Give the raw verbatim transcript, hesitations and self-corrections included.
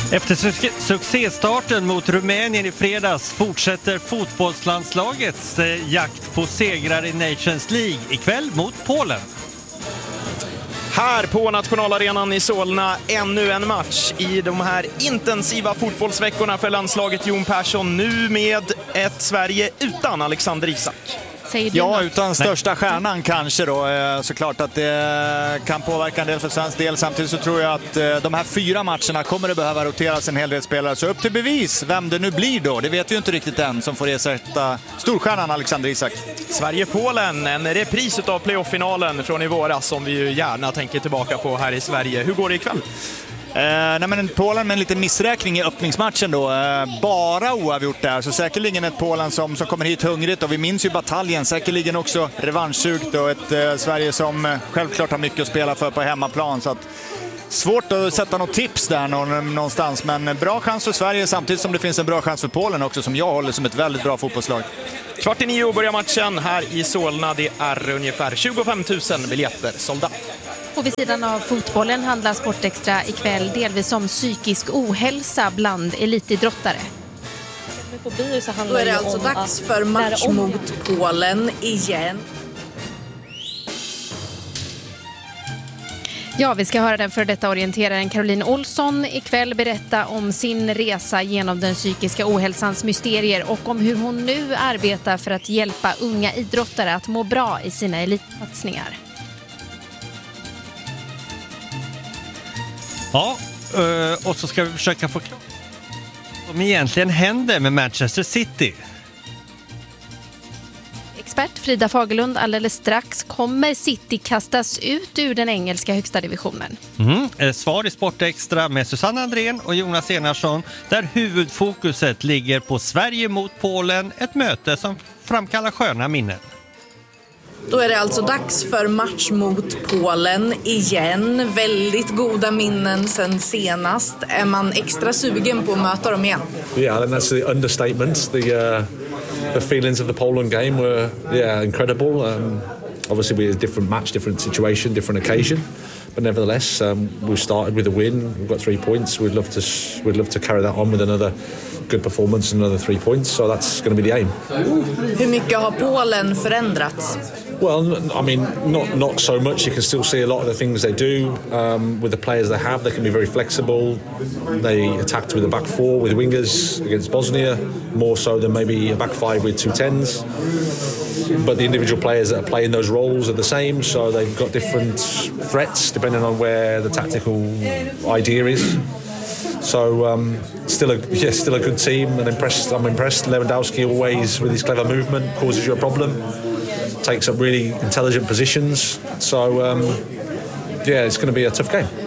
Efter su- succéstarten mot Rumänien i fredags fortsätter fotbollslandslagets eh, jakt på segrar i Nations League ikväll mot Polen. Här på nationalarenan i Solna, ännu en match i de här intensiva fotbollsveckorna för landslaget. Jon Persson, nu med ett Sverige utan Alexander Isak. Ja, utan största stjärnan kanske då. Såklart att det kan påverka en del för svensk del. Samtidigt så tror jag att de här fyra matcherna kommer det behöva roteras en hel del spelare. Så upp till bevis vem det nu blir då. Det vet vi ju inte riktigt än som får ersätta storstjärnan Alexander Isak. Sverige-Polen, en repris av playoff-finalen från i våras som vi ju gärna tänker tillbaka på här i Sverige. Hur går det ikväll? Eh, nej men Polen med en liten missräkning i öppningsmatchen då. Eh, bara oavgjort där. Så säkerligen ett Polen som, som kommer hit hungrigt. Och vi minns ju bataljen. Säkerligen också revanschsugt. Och ett eh, Sverige som eh, självklart har mycket att spela för på hemmaplan. Så att, svårt att sätta något tips där någonstans. Men bra chans för Sverige samtidigt som det finns en bra chans för Polen också. Som jag håller som ett väldigt bra fotbollslag. Kvart i nio börjar matchen här i Solna. Det är ungefär tjugofem tusen biljetter sålda. Och vid sidan av fotbollen handlar Sportextra ikväll delvis om psykisk ohälsa bland elitidrottare. Då är det alltså dags för match mot Polen igen. Ja, vi ska höra den för detta orienteraren Caroline Olsson ikväll berätta om sin resa genom den psykiska ohälsans mysterier och om hur hon nu arbetar för att hjälpa unga idrottare att må bra i sina elitsatsningar. Ja, och så ska vi försöka få klart vad som egentligen händer med Manchester City. Expert Frida Fagerlund alldeles strax. Kommer City kastas ut ur den engelska högsta divisionen? Mm. Svar i Sportextra med Susanna Andrén och Jonas Enarsson där huvudfokuset ligger på Sverige mot Polen. Ett möte som framkallar sköna minnen. Då är det alltså dags för match mot Polen igen. Väldigt goda minnen sen senast. Är man extra sugen på att möta dem igen? Yeah, and that's the understatement. The uh, the feelings of the Poland game were yeah incredible. Um, obviously, we had a different match, different situation, different occasion. But nevertheless, um, we started with a win. We've got three points. We'd love to we'd love to carry that on with another good performance and another three points. So that's going to be the aim. Hur mycket har Polen förändrats? Well, I mean, not not so much. You can still see a lot of the things they do um, with the players they have. They can be very flexible. They attacked with a back four with wingers against Bosnia, more so than maybe a back five with two tens. But the individual players that are playing those roles are the same, so they've got different threats depending on where the tactical idea is. So um, still a yeah, still a good team, and impressed. I'm impressed. Lewandowski always with his clever movement causes you a problem. Takes up really intelligent positions. So um, yeah, it's going to be a tough game.